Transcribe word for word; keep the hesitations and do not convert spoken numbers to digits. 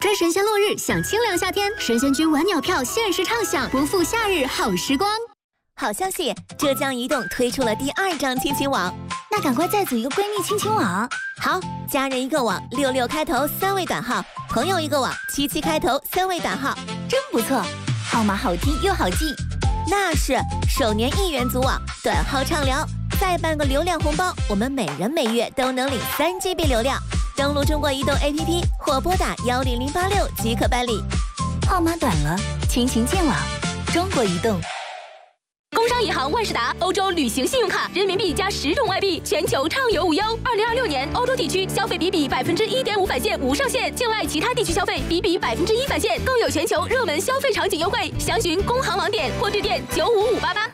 追神仙落日，享清凉夏天。神仙君晚鸟票限时畅享，不负夏日好时光。 好消息，浙江移动推出了第二张亲情网， 那赶快再组一个闺蜜亲情网。 好，家人一个网，六六开头三位短号；朋友一个网，七七开头三位短号， 真不错，号码好听又好记。 那是首年一元组网，短号畅聊，再办个流量红包，我们每人每月都能领三 G B 流量。登录中国移动 A P P 或拨打幺零零八六即可办理。 号码短了，亲情见网，中国移动。 工商银行万事达欧洲旅行信用卡，人民币加十种外币，全球畅游无忧。二零二六年，欧洲地区消费比比百分之一点五返现无上限，境外其他地区消费比比百分之一返现，更有全球热门消费场景优惠。详询工行网点或致电九五五八八。